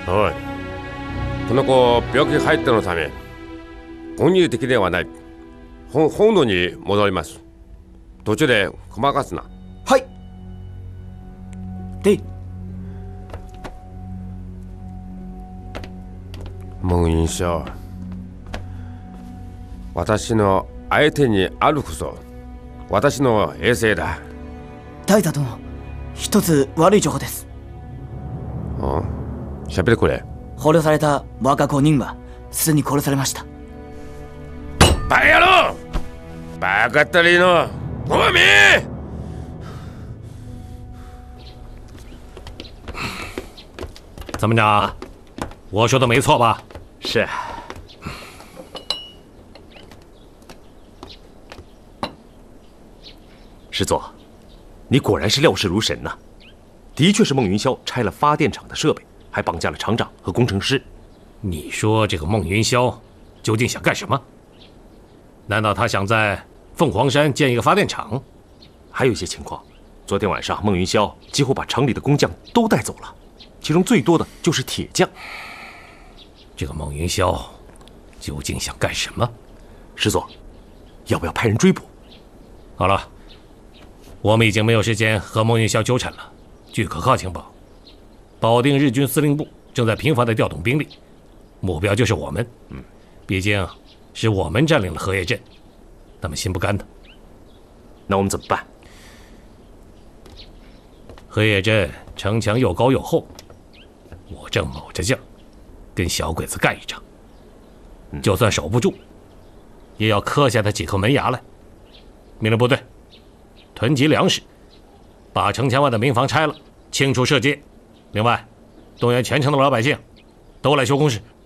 おい、この子病気入ったのため混入的ではない。本土に戻ります。途中でごまかすな。 はい。で、 孟云霄、私の相手にあるこそ私の衛星だ。 大佐殿、一つ悪い情報です。 喋ってくれ。 捕虜された若5人はすでに殺されました。 バカ野郎！バカったりのごまみ！ 怎么着？我说的没错吧？ 是。师座，你果然是料事如神呐！的确是孟云霄拆了发电厂的设备，还绑架了厂长和工程师。 你说这个孟云霄究竟想干什么？难道他想在凤凰山建一个发电厂？ 还有一些情况，昨天晚上孟云霄几乎把城里的工匠都带走了，其中最多的就是铁匠。 这个孟云霄究竟想干什么？ 师座，要不要派人追捕？ 好了，我们已经没有时间和孟云霄纠缠了。据可靠情报，保定日军司令部正在频繁地调动兵力，目标就是我们。毕竟是我们占领了荷叶镇，他们心不甘的。 那我们怎么办？ 荷叶镇城墙又高又厚，我正卯着劲儿跟小鬼子干一场，就算守不住，也要磕下他几颗门牙来。命令部队囤积粮食，把城墙外的民房拆了，清除社稷。另外，动员全城的老百姓都来修工事。